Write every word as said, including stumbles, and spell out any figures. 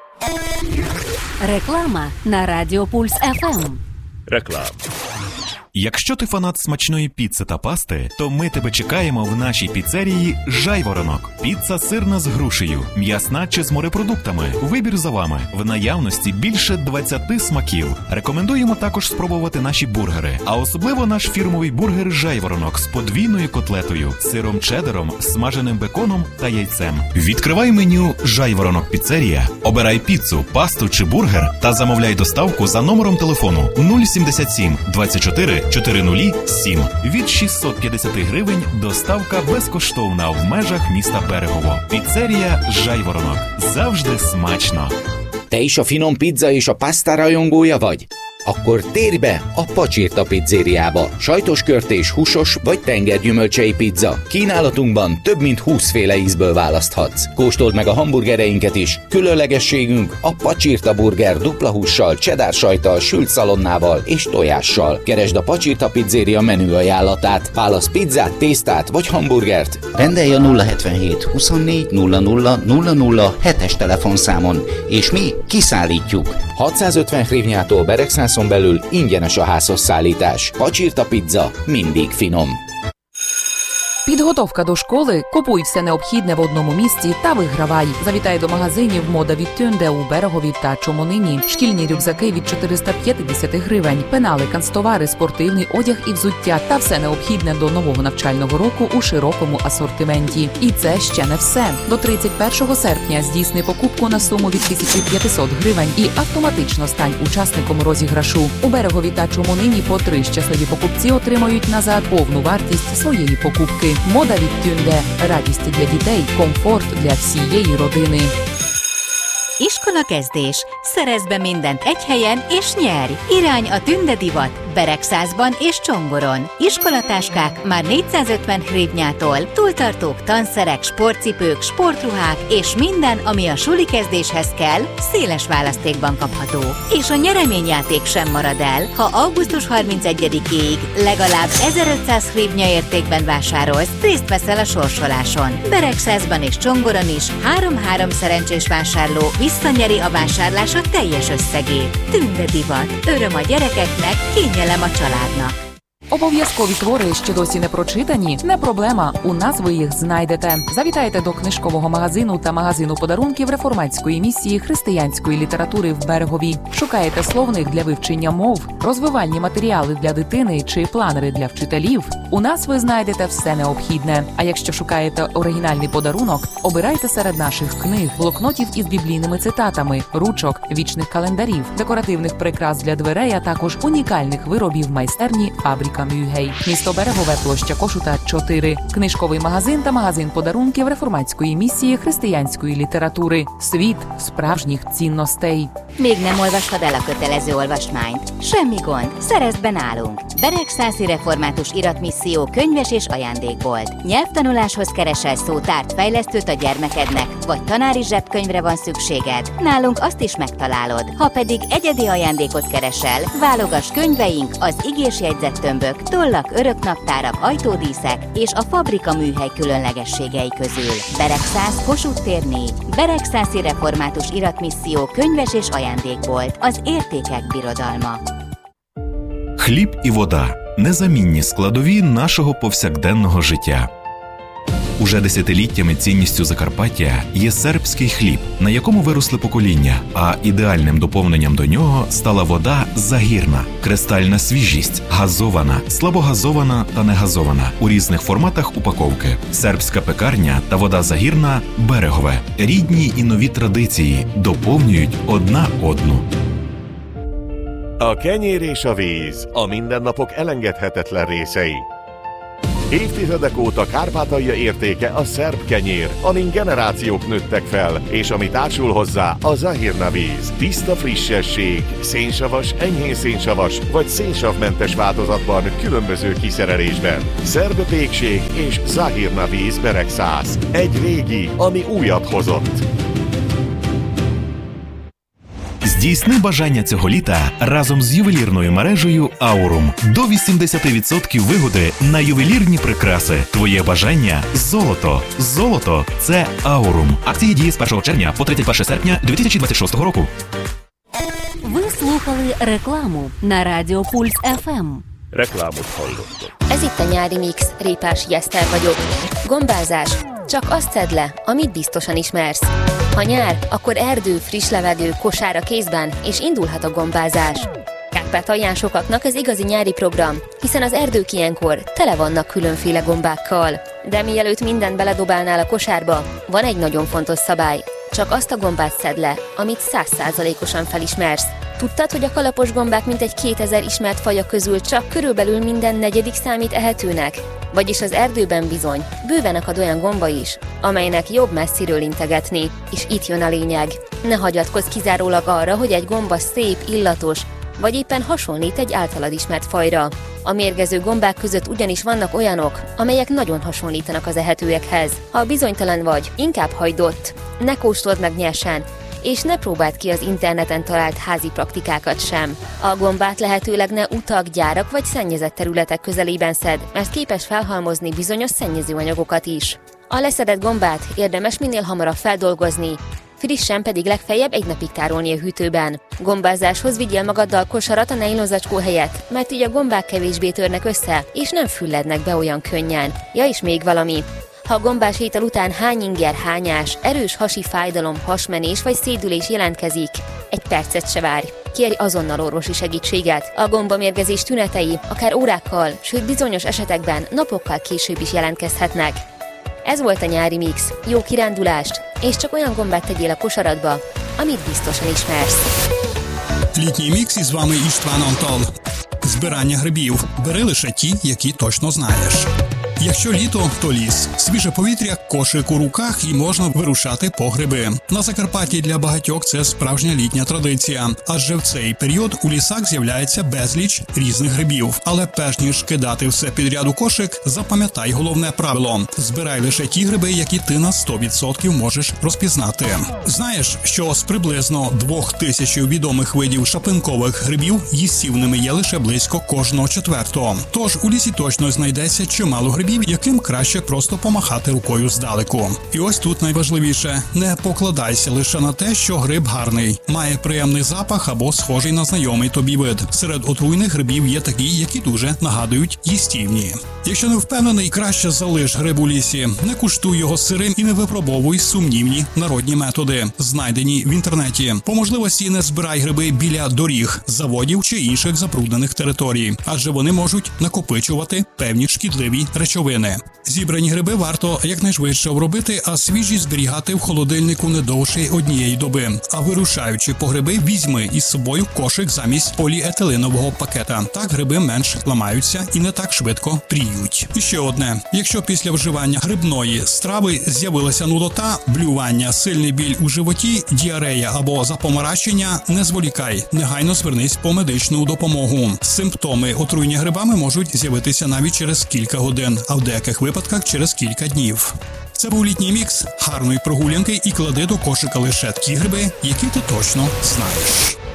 Реклама на Радіо Пульс еф ем. Реклама. Якщо ти фанат смачної піци та пасти, то ми тебе чекаємо в нашій піцерії «Жайворонок». Піца сирна з грушею, м'ясна чи з морепродуктами. Вибір за вами. В наявності більше двадцяти смаків. Рекомендуємо також спробувати наші бургери. А особливо наш фірмовий бургер «Жайворонок» з подвійною котлетою, сиром чеддером, смаженим беконом та яйцем. Відкривай меню «Жайворонок Піцерія», обирай піцу, пасту чи бургер та замовляй доставку за номером телефону нуль сімдесят сім двадцять чотири чотиридесят сім. Від шістсот п'ятдесят гривень доставка безкоштовна в межах міста Берегово. Піцерія «Жайворонок». Завжди смачно. Te is a finom pizza és a pasta rajongója vagy? Akkor térj be a Pacsirta pizzériába. Sajtos körtés, húsos vagy tengergyümölcsei pizza. Kínálatunkban több mint húsz féle ízből választhatsz. Kóstold meg a hamburgereinket is. Különlegességünk a Pacsirta burger dupla hússal, cheddar sajttal, sült szalonnával és tojással. Keresd a Pacsirta Pizzéria menü ajánlatát. Válasz pizzát, tésztát vagy hamburgert. Rendelj a nulla hetvenhét huszonnégy nulla nulla nulla nulla hetes telefonszámon, és mi kiszállítjuk. hatszázötven hrivnyától Beregszászon belül ingyenes a házhoz szállítás. Pacsirta pizza mindig finom. Підготовка до школи, купуй все необхідне в одному місці та вигравай. Завітай до магазинів «Мода від Тюнде» у Берегові та Чомонині. Шкільні рюкзаки від чотириста п'ятдесят гривень, пенали, канцтовари, спортивний одяг і взуття та все необхідне до нового навчального року у широкому асортименті. І це ще не все. До тридцять першого серпня здійсни покупку на суму від тисячі п'ятсот гривень і автоматично стань учасником розіграшу. У Берегові та Чомонині по три щасливі покупці отримають назад повну вартість своєї покупки. Мода від Тюнде. Радість для дітей, комфорт для всієї родини. Iskola kezdés. Szerezz be mindent egy helyen és nyerj! Irány a Tünde divat, Beregszászban és Csongoron. Iskolatáskák már négyszázötven hrivnyától, túltartók, tanszerek, sportcipők, sportruhák és minden, ami a suli kezdéshez kell, széles választékban kapható. És a nyereményjáték sem marad el, ha augusztus harmincegyedikéig legalább ezerötszáz hrivnya értékben vásárolsz, részt veszel a sorsoláson. Beregszászban és Csongoron is három-három szerencsés vásárló visszanyeri a vásárlása teljes összegét. Tünde divat. Öröm a gyerekeknek, kényelem a családnak. Обов'язкові твори ще досі не прочитані? Не проблема, у нас ви їх знайдете. Завітайте до книжкового магазину та магазину подарунків реформатської місії християнської літератури в Берегові. Шукаєте словник для вивчення мов, розвивальні матеріали для дитини чи планери для вчителів? У нас ви знайдете все необхідне. А якщо шукаєте оригінальний подарунок, обирайте серед наших книг, блокнотів із біблійними цитатами, ручок, вічних календарів, декоративних прикрас для дверей, а також унікальних виробів майстерні «Фабрика Мюгей». Місто Берегове, площа Кошута, чотири. Книжковий магазин та магазин подарунків реформатської місії християнської літератури. Світ sправжніх цінностей. Még nem olvastad el a kötelező olvasmányt? Semmi gond, szerezd be nálunk! Beregszászi Református Iratmisszió könyves és ajándékbolt. Nyelvtanuláshoz keresel szótárt, fejlesztőt a gyermekednek, vagy tanári zsebkönyvre van szükséged? Nálunk azt is megtalálod. Ha pedig egyedi ajándékot keresel, válogass könyveink, az igés jegyzettömbök, tollak, öröknaptárak, ajtódíszek és a Fabrika Műhely különlegességei közül. Beregszász, Kossuth tér négy. Beregszászi Református Iratmisszió könyves és ajándékbolt. Az értékek birodalma. Хліб і вода – незамінні складові нашого повсякденного життя. Уже десятиліттями цінністю Закарпаття є сербський хліб, на якому виросли покоління, а ідеальним доповненням до нього стала вода Загірна. Кристальна свіжість, газована, слабогазована та негазована у різних форматах упаковки. Сербська пекарня та вода Загірна – Берегове. Рідні і нові традиції доповнюють одна одну. A kenyér és a víz, a mindennapok elengedhetetlen részei. Évtizedek óta Kárpátalja értéke a szerb kenyér, amin generációk nőttek fel, és ami társul hozzá a Zahirna víz. Tiszta frissesség, szénsavas, enyhén szénsavas vagy szénsavmentes változatban, különböző kiszerelésben. Szerb pékség és Zahirna víz Beregszász. Egy régi, ami újat hozott. З Здійсни бажання цього літа разом з ювелірною мережею Аурум. До вісімдесят відсотків вигоди на ювелірні прикраси. Твоє бажання – золото. Золото – це Аурум. Акції дії з першого червня по тридцять перше серпня дві тисячі двадцять шостого року. Ви слухали рекламу на Радіо Пульс еф ем. Reklámot hallottok. Ez itt a nyári mix, Répás Jeszter vagyok. Gombázás. Csak azt szedd le, amit biztosan ismersz. Ha nyár, akkor erdő, friss levegő, kosár a kézben, és indulhat a gombázás. Kárpátalján sokaknak ez igazi nyári program, hiszen az erdők ilyenkor tele vannak különféle gombákkal. De mielőtt mindent beledobálnál a kosárba, van egy nagyon fontos szabály. Csak azt a gombát szedd le, amit száz százalékosan felismersz. Tudtad, hogy a kalapos gombák mintegy kétezer ismert faja közül csak körülbelül minden negyedik számít ehetőnek? Vagyis az erdőben bizony, bőven akad olyan gomba is, amelynek jobb messziről integetni. És itt jön a lényeg. Ne hagyatkozz kizárólag arra, hogy egy gomba szép, illatos, vagy éppen hasonlít egy általad ismert fajra. A mérgező gombák között ugyanis vannak olyanok, amelyek nagyon hasonlítanak az ehetőekhez. Ha bizonytalan vagy, inkább hagyd ott. Ne kóstold meg nyersen, és ne próbáld ki az interneten talált házi praktikákat sem. A gombát lehetőleg ne utak, gyárak vagy szennyezett területek közelében szed, mert képes felhalmozni bizonyos szennyezőanyagokat is. A leszedett gombát érdemes minél hamarabb feldolgozni, frissen pedig legfeljebb egy napig tárolni a hűtőben. Gombázáshoz vigyél magaddal kosarat a nejlonzacskó helyett, mert így a gombák kevésbé törnek össze, és nem füllednek be olyan könnyen. Ja, és még valami. Ha a gombás étel után hányinger, hányás, erős hasi fájdalom, hasmenés vagy szédülés jelentkezik, egy percet se várj. Kérj azonnal orvosi segítséget. A gombamérgezés tünetei akár órákkal, sőt bizonyos esetekben napokkal később is jelentkezhetnek. Ez volt a nyári mix. Jó kirándulást, és csak olyan gombát tegyél a kosaradba, amit biztosan ismersz. Літній мікс із вами Іштван Антал. Збирання грибів. Бери лише ті, які точно знаєш. Якщо літо, то ліс. Свіже повітря, кошик у руках і можна вирушати по гриби. На Закарпатті для багатьох це справжня літня традиція, адже в цей період у лісах з'являється безліч різних грибів. Але перш ніж кидати все підряд у кошик, запам'ятай головне правило – збирай лише ті гриби, які ти на сто відсотків можеш розпізнати. Знаєш, що з приблизно двох тисяч відомих видів шапинкових грибів їстівними є лише близько кожного четвертого. Тож у лісі точно знайдеться чимало грибів, яким краще просто помахати рукою здалеку. І ось тут найважливіше – не покладайся лише на те, що гриб гарний, має приємний запах або схожий на знайомий тобі вид. Серед отруйних грибів є такі, які дуже нагадують їстівні. Якщо не впевнений, краще залиш гриб у лісі, не куштуй його сирим і не випробовуй сумнівні народні методи, знайдені в інтернеті. По можливості не збирай гриби біля доріг, заводів чи інших забруднених територій, адже вони можуть накопичувати певні шкідливі речовини. Зібрані гриби варто якнайшвидше обробити, а свіжі зберігати в холодильнику не довше однієї доби. А вирушаючи по гриби, візьми із собою кошик замість поліетиленового пакета. Так гриби менш ламаються і не так швидко пріють. І ще одне. Якщо після вживання грибної страви з'явилася нудота, блювання, сильний біль у животі, діарея або запомарачення, не зволікай. Негайно звернись по медичну допомогу. Симптоми отруєння грибами можуть з'явитися навіть через кілька годин, а в деяких випадках через кілька днів. Це був літній мікс. Гарної прогулянки і клади до кошика лише ті гриби, які ти точно знаєш.